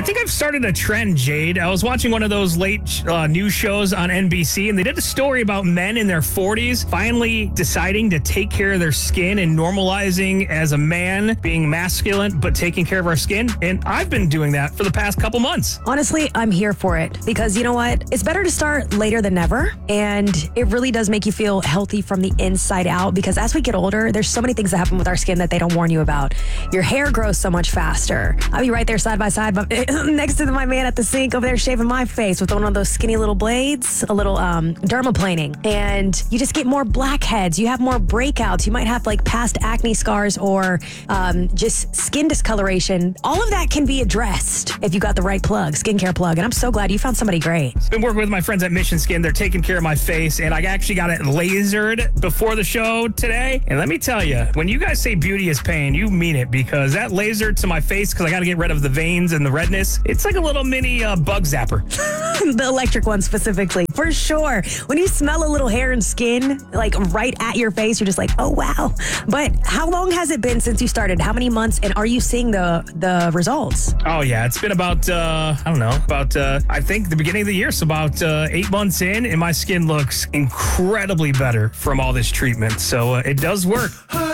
think I've started a trend, Jade. I was watching one of those late news shows on NBC, and they did a story about men in their 40s finally deciding to take care of their skin and normalizing as a man being masculine, but taking care of our skin. And I've been doing that for the past couple months. Honestly, I'm here for it because you know what? It's better to start later than never. And it really does make you feel healthy from the inside out because as we get older, there's so many things that happen with our skin that they don't warn you about. Your hair grows so much faster. I'll be right there side by side, but next to my man at the sink over there shaving my face with one of those skinny little blades, a little dermaplaning. And you just get more blackheads. You have more breakouts. You might have like past acne scars or just skin discoloration. All of that can be addressed if you got the right plug, skincare plug. And I'm so glad you found somebody great. Been working with my friends at Mission Skin. They're taking care of my face, and I actually got it lasered before the show today. And let me tell you, when you guys say beauty is pain, you mean it because that laser to my face, because I got to get rid of the veins and the redness, it's like a little mini bug zapper. The electric one specifically, for sure. When you smell a little hair and skin, like right at your face, you're just like, oh, wow. But how long has it been since you started? How many months? And are you seeing the results? Oh, yeah. It's been about, I think the beginning of the year. So about 8 months in, and my skin looks incredibly better from all this treatment. So it does work.